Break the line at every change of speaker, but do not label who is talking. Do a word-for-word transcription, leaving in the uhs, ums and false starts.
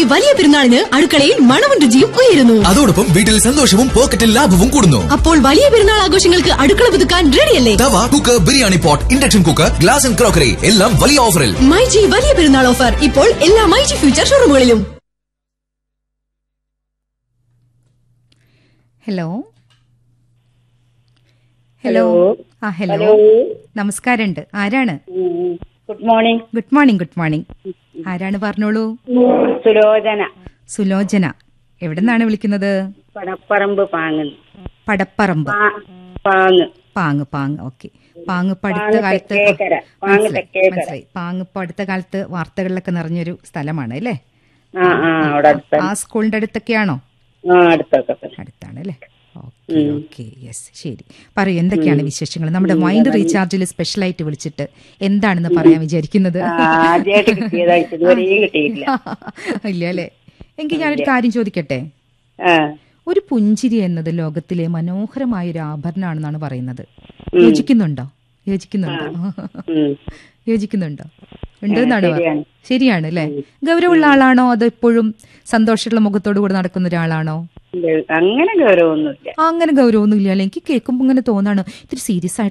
വലിയ പെരുന്നാളിന് അടുക്കളയിൽ മണവും രുചിയും ഉയരുന്നു.
അതോടൊപ്പം വീട്ടിൽ സന്തോഷവും പോക്കറ്റിൽ ലാഭവും കൂടുന്നു.
അപ്പോൾ വലിയ പെരുന്നാൾ ആഘോഷങ്ങൾക്ക് അടുക്കള പുതുക്കാൻ റെഡിയല്ലേ?
തവ, cooker, biryani pot, induction cooker, glass and crockery എല്ലാം വലിയ ഓഫറിൽ.
മൈജി വലിയ പെരുന്നാൾ ഓഫർ ഇപ്പോൾ എല്ലാ മൈജി ഫ്യൂച്ചർ ഷോറൂമുകളിലും.
ഹലോ ഹലോ ആ ഹലോ നമസ്കാരമുണ്ട്. ആരാണ്?
Good morning.
Good morning good morning. ആരാണ് പറഞ്ഞോളൂ.
സുലോചന.
സുലോചന. എവിടെ നിന്നാണ് വിളിക്കുന്നത്?
പടപ്പറമ്പ് പാങ്ങ്.
പടപ്പറമ്പ്
പാങ്ങ്
പാങ്ങ് പാങ്ങ് ഓക്കെ. പാങ്ങ് ഇപ്പൊ അടുത്ത കാലത്ത് മനസ്സിലായി. പാങ്ങ് ഇപ്പൊ അടുത്ത കാലത്ത് വാർത്തകളിലൊക്കെ നിറഞ്ഞൊരു സ്ഥലമാണ് അല്ലേ? ആ സ്കൂളിന്റെ അടുത്തൊക്കെയാണോ? അടുത്താണ് അല്ലേ? ഓക്കെ ഓക്കെ യെസ് ശരി. പറയൂ, എന്തൊക്കെയാണ് വിശേഷങ്ങൾ? നമ്മുടെ മൈൻഡ് റീചാർജിൽ സ്പെഷ്യലായിട്ട് വിളിച്ചിട്ട് എന്താണെന്ന് പറയാൻ വിചാരിക്കുന്നത്? ഇല്ല അല്ലേ? എങ്കിൽ ഞാനൊരു കാര്യം ചോദിക്കട്ടെ. ഒരു പുഞ്ചിരി എന്നത് ലോകത്തിലെ മനോഹരമായ ഒരു ആഭരണമാണെന്നാണ് പറയുന്നത്. യോജിക്കുന്നുണ്ടോ? യോജിക്കുന്നുണ്ടോ? യോജിക്കുന്നുണ്ടോ? ഉണ്ടെന്നാണ് പറയുന്നത്. ശരിയാണ് അല്ലേ? ഗൗരവമുള്ള ആളാണോ അതോ എപ്പോഴും സന്തോഷമുള്ള മുഖത്തോടു കൂടെ നടക്കുന്ന ഒരാളാണോ?
അങ്ങനെ ഗൗരവമൊന്നുമില്ല.
അങ്ങനെ ഗൗരവമൊന്നുമില്ല അല്ലെ? എനിക്ക് കേൾക്കുമ്പോൾ ഇങ്ങനെ തോന്നാണ് ഇത്തിരി സീരിയസ് ആയിട്ട്